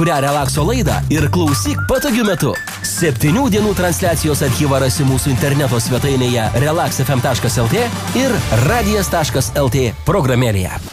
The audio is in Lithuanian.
kurią relakso laidą ir klausyk patogiu metu. 7 dienų transliacijos archyvą rasi mūsų interneto svetainėje relaxfm.lt ir radijas.lt programėlėje.